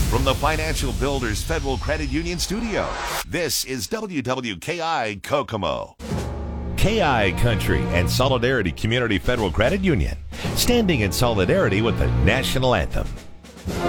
From the Financial Builders Federal Credit Union studio, this is WWKI Kokomo. KI Country and Solidarity Community Federal Credit Union, standing in solidarity with the national anthem.